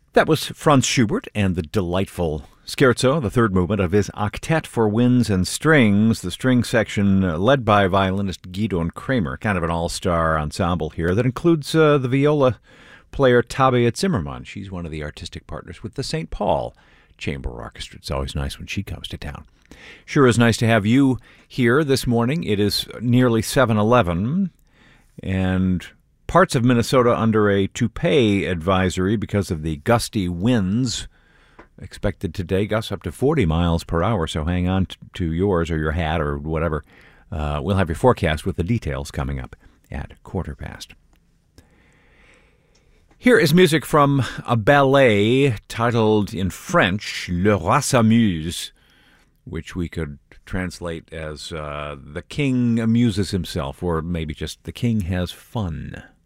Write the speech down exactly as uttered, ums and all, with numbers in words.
That was Franz Schubert and the delightful Scherzo, the third movement of his Octet for Winds and Strings, the string section uh, led by violinist Gidon Kramer, kind of an all-star ensemble here that includes uh, the viola player Tabea Zimmermann. She's one of the artistic partners with the Saint Paul Chamber Orchestra. It's always nice when she comes to town. Sure is nice to have you here this morning. It is nearly seven eleven, and parts of Minnesota under a toupee advisory because of the gusty winds expected today, gusts up to forty miles per hour, so hang on t- to yours or your hat or whatever. Uh, we'll have your forecast with the details coming up at quarter past. Here is music from a ballet titled in French, Le Roi s'amuse, which we could translate as uh, The King Amuses Himself, or maybe just The King Has Fun.